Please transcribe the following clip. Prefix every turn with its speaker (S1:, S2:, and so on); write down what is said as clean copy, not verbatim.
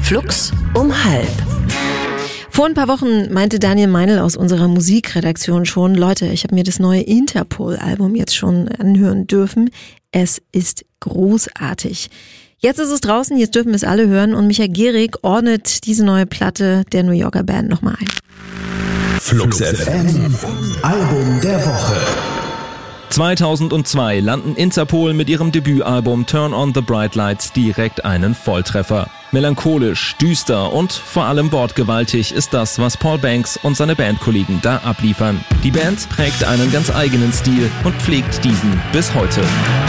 S1: Flux um 12:30.
S2: Vor ein paar Wochen meinte Daniel Meinl aus unserer Musikredaktion schon, Leute, ich habe mir das neue Interpol-Album jetzt schon anhören dürfen. Es ist großartig. Jetzt ist es draußen, jetzt dürfen wir es alle hören und Michael Gehrig ordnet diese neue Platte der New Yorker Band nochmal ein.
S3: Flux FM, Album der Woche.
S4: 2002 landen Interpol mit ihrem Debütalbum Turn on the Bright Lights direkt einen Volltreffer. Melancholisch, düster und vor allem wortgewaltig ist das, was Paul Banks und seine Bandkollegen da abliefern. Die Band prägt einen ganz eigenen Stil und pflegt diesen bis heute.